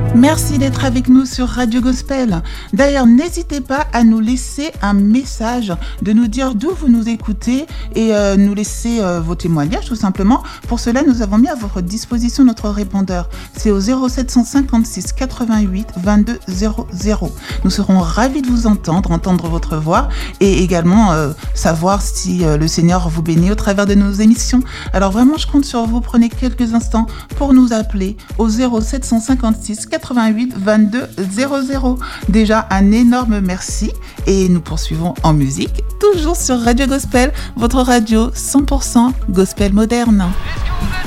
Merci d'être avec nous sur Radio Gospel. D'ailleurs, n'hésitez pas à nous laisser un message, de nous dire d'où vous nous écoutez et nous laisser vos témoignages tout simplement. Pour cela, nous avons mis à votre disposition notre répondeur. C'est au 0756 88 22 00. Nous serons ravis de vous entendre votre voix et également savoir si le Seigneur vous bénit au travers de nos émissions. Alors vraiment, je compte sur vous. Prenez quelques instants pour nous appeler au 0756 88 22 00. Déjà, un énorme merci et nous poursuivons en musique, toujours sur Radio Gospel, votre radio 100% gospel moderne.